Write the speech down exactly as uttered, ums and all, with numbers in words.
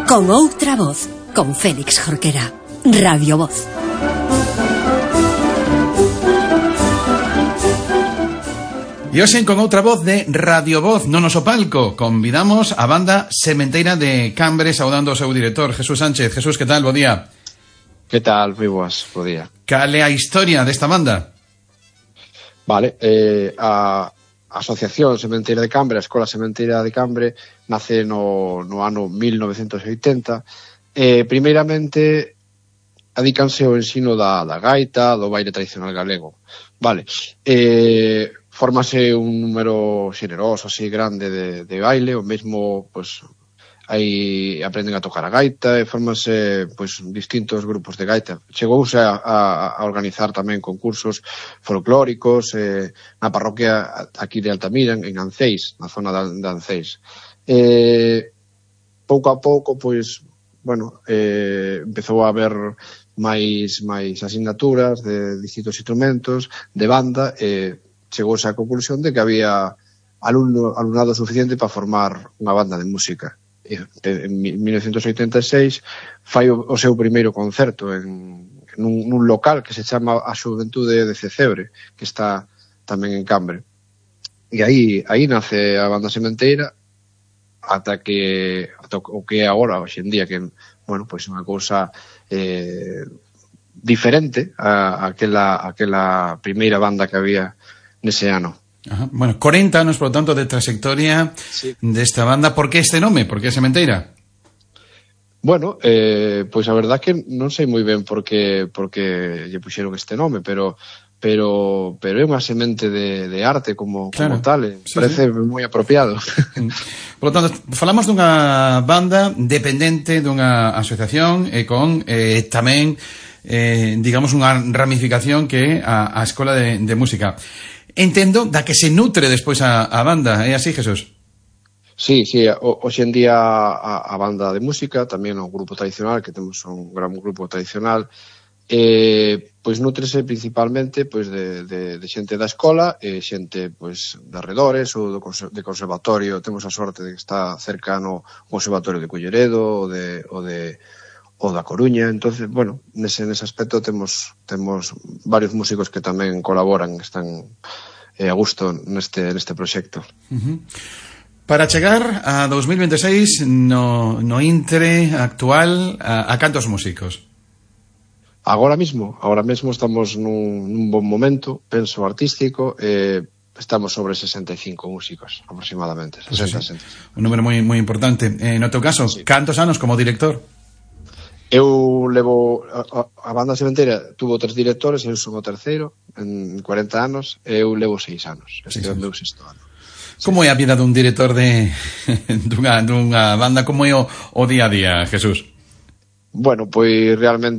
Con outra voz, con Félix Jorquera. Radio Voz. E hoxe con outra voz de Radio Voz no noso palco convidamos a banda Sementeira de Cambre, saudando o seu director Jesús Sánchez. Jesús, que tal? Bo día. Que tal? Moi boas, bo día. Cal é a historia desta banda? Vale, eh, a Asociación Sementeira de Cambre, a Escola Sementeira de Cambre, nace no, no ano mil novecentos e oitenta. Eh, primeiramente, adícanse ao ensino da, da gaita, do baile tradicional galego. Vale, eh, fórmase un número xeneroso, así, grande de, de baile, o mesmo, pois, aí aprenden a tocar a gaita e fórmase, pois, distintos grupos de gaita. Chegouse a, a, a organizar tamén concursos folclóricos eh, na parroquia aquí de Altamira, en Anceis, na zona de Anceis. Eh, pouco a pouco, pois, bueno, eh, empezou a haber máis, máis asignaturas de distintos instrumentos, de banda, e chegouse a conclusión de que había alumno, alumnado suficiente para formar unha banda de música. En mil novecentos oitenta e seis fai o, o seu primeiro concerto en, en un, nun local que se chama a Xuventude de Cecebre, que está tamén en Cambre. E aí, aí nace a banda Sementeira ata que ata o que é agora, hoxe en día, que, bueno, pois unha cousa eh, diferente a, a aquela, a aquela primeira banda que había nese ano. Ajá. Bueno, corenta anos, por lo tanto, de trayectoria, sí, desta banda. Por que este nome? Por que Sementeira? Bueno, eh, pois a verdad que non sei moi ben por que, por que lle puxeron este nome, pero pero pero é unha semente de, de arte como, claro, como tal, eh, sí, parece sí, moi apropiado. Por lo tanto, falamos dunha banda dependente dunha asociación e con eh, tamén, eh, digamos, unha ramificación que é a, a Escola de, de Música. Entendo da que se nutre despois a, a banda, é así, Jesús? Sí, sí, hoxe en día a, a banda de música, tamén o grupo tradicional, que temos un gran grupo tradicional, eh, pois nutrese principalmente pois de, de, de xente da escola e xente pois de arredores ou do, de conservatorio. Temos a sorte de que está cercano o conservatorio de Culleredo ou de, ou de ou da Coruña, entonces, bueno, nese, nese aspecto temos temos varios músicos que tamén colaboran, están eh, a gusto neste neste proxecto. Uh-huh. Para chegar a dos mil veintiséis no, no intre actual, a, a cantos músicos? Agora mesmo, agora mesmo estamos nun, nun bon momento, penso, artístico, eh, estamos sobre sesenta e cinco músicos, aproximadamente. sesenta, sí, sí. Un número moi moi importante. Eh, no teu caso, sí, cantos anos como director? Eu levo a, a banda Sementeira tuvo tres directores, eu son o terceiro en cuarenta anos, e eu levo seis anos. Este é o meu sexto ano. Como é a vida dun director de dunha, dunha banda? Como é o, o día a día, Jesús? Bueno, pois realmente